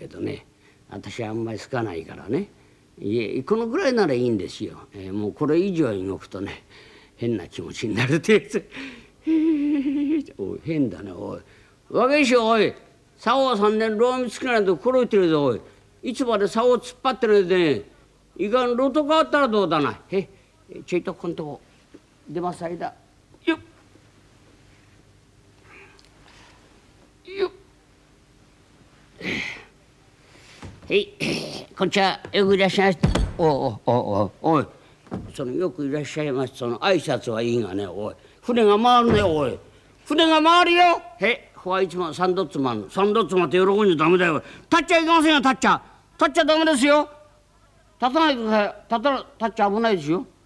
けどね、私はあんまり好かないからね。いえ、このぐらいならいいんですよ。もうこれ以上に動くとね、変な気持ちになるってやつ。おい、変だね、おい。若いし、おい、竿は3年ローミつけないと黒いてるぞ、おい。いつまで竿を突っ張ってるでね、いかんロト変わったらどうだな。ちょいとこんとこ出ます間。よっ。よっ。こんにちは、よくいらっしゃいました。おい、そのよくいらっしゃいました、その挨拶はいいがね、おい、船が回るね、おい、船が回るよ。ホワイトマン、サンドッツマン、サンドッツマンって喜んじゃダメだよ。立っちゃいけませんよ、立っちゃダメですよ。立たないでください。立っちゃ危ないですよ。